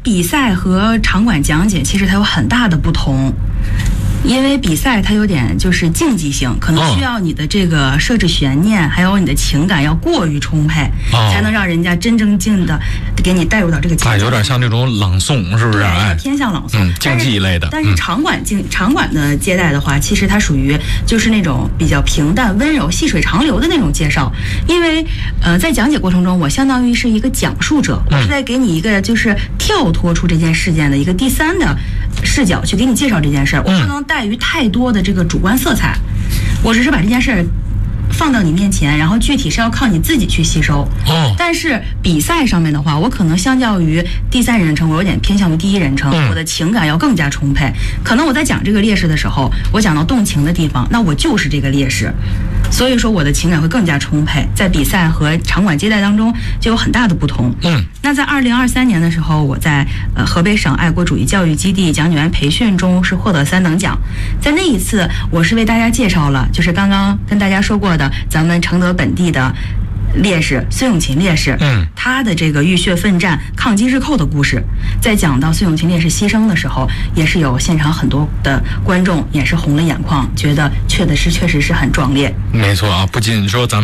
比赛和场馆讲解其实它有很大的不同。因为比赛它有点就是竞技性，可能需要你的这个设置悬念，还有你的情感要过于充沛，才能让人家真正的给你带入到这个情感。 有点像那种朗诵，是不是？ 对，偏向朗诵， 竞技一类的。 但是场馆的接待的话，其实它属于就是那种比较平淡、温柔、细水长流的那种介绍。因为在讲解过程中，我相当于是一个讲述者，我是在给你一个就是跳脱出这件事件的一个第三的视角去给你介绍这件事儿，我不能带于太多的这个主观色彩，我只是把这件事儿放到你面前，然后具体是要靠你自己去吸收。但是比赛上面的话，我可能相较于第三人称，我有点偏向于第一人称，我的情感要更加充沛。可能我在讲这个烈士的时候，我讲到动情的地方，那我就是这个烈士，所以说我的情感会更加充沛。在比赛和场馆接待当中就有很大的不同。那在2023年的时候，我在河北省爱国主义教育基地讲解员培训中是获得3等奖。在那一次，我是为大家介绍了，就是刚刚跟大家说过的咱们承德本地的烈士孙永琴烈士，他的这个浴血奋战、抗击日寇的故事。在讲到孙永琴烈士牺牲的时候，也是有现场很多的观众也是红了眼眶，觉得确实是很壮烈。 没错啊，不仅说咱们